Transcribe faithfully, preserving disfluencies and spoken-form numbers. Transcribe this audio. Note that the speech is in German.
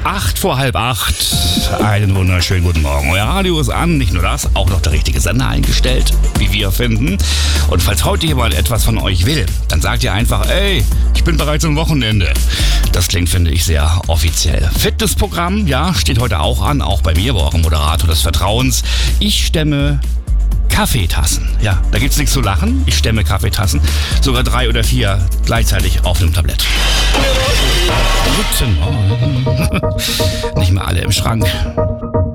Acht vor halb acht. Einen wunderschönen guten Morgen. Euer Radio ist an, nicht nur das, auch noch der richtige Sender eingestellt, wie wir finden. Und falls heute jemand etwas von euch will, dann sagt ihr einfach, ey, ich bin bereits am Wochenende. Das klingt, finde ich, sehr offiziell. Fitnessprogramm, ja, steht heute auch an, auch bei mir, bei eurem Moderator des Vertrauens. Ich stemme Kaffeetassen. Ja, da gibt's nichts zu lachen. Ich stemme Kaffeetassen. Sogar drei oder vier gleichzeitig auf einem Tablett. Guten Morgen. Nicht mehr alle im Schrank.